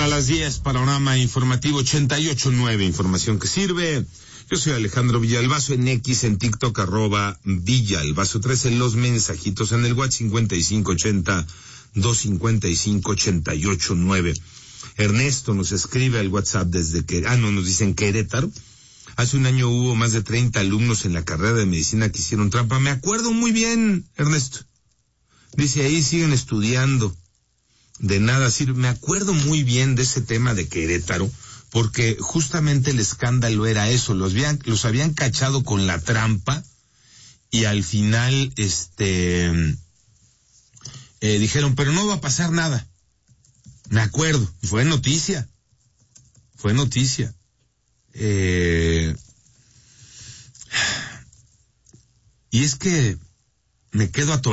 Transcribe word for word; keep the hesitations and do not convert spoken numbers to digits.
para las diez, panorama informativo ochenta y ocho punto nueve, información que sirve. Yo soy Alejandro Villalbazo, en X, en TikTok, arroba Villalbazo trece, los mensajitos en el WhatsApp cincuenta y cinco ochenta, doscientos cincuenta y cinco, ochenta y ocho nueve. Ernesto nos escribe al WhatsApp desde que, ah, no, nos dicen Querétaro. Hace un año hubo más de treinta alumnos en la carrera de medicina que hicieron trampa. Me acuerdo muy bien, Ernesto. Dice, ahí siguen estudiando. De nada sirve. Me acuerdo muy bien de ese tema de Querétaro, porque justamente el escándalo era eso. Los habían, los habían cachado con la trampa y al final, este, eh, dijeron, pero no va a pasar nada. Me acuerdo. Y fue noticia. Fue noticia. Eh, y es que me quedo atorado.